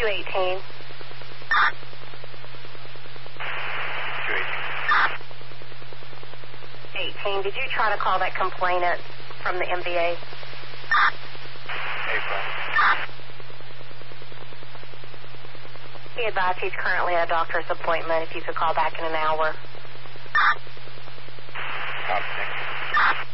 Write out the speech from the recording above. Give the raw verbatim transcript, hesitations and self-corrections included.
two eighteen. two eighteen. eighteen. Did you try to call that complainant from the M V A? April. He advised he's currently at a doctor's appointment. If you could call back in an hour. Copy.